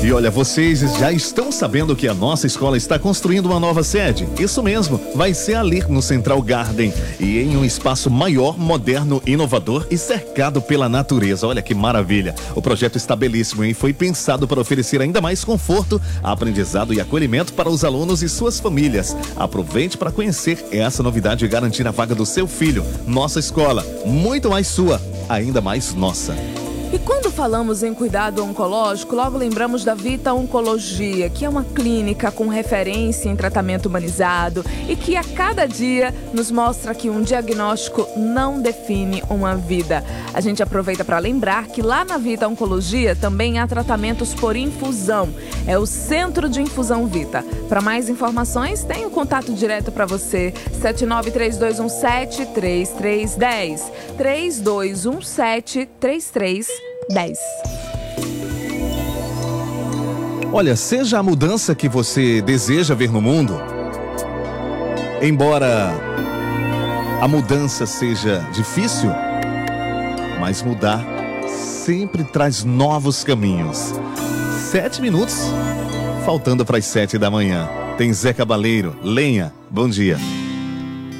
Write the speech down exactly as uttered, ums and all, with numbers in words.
E olha, vocês já estão sabendo que a nossa escola está construindo uma nova sede? Isso mesmo, vai ser ali no Central Garden e em um espaço maior, moderno, inovador e cercado pela natureza. Olha que maravilha! O projeto está belíssimo e foi pensado para oferecer ainda mais conforto, aprendizado e acolhimento para os alunos e suas famílias. Aproveite para conhecer essa novidade e garantir a vaga do seu filho. Nossa escola, muito mais sua, ainda mais nossa. E quando falamos em cuidado oncológico, logo lembramos da Vita Oncologia, que é uma clínica com referência em tratamento humanizado e que a cada dia nos mostra que um diagnóstico não define uma vida. A gente aproveita para lembrar que lá na Vita Oncologia também há tratamentos por infusão. É o Centro de Infusão Vita. Para mais informações, tem o contato direto para você, sete nove três dois um sete três três um zero, três dois um sete três três dez. Olha, seja a mudança que você deseja ver no mundo, embora a mudança seja difícil, mas mudar sempre traz novos caminhos. Sete minutos, faltando para as sete da manhã. Tem Zé Cabaleiro, Lenha, bom dia.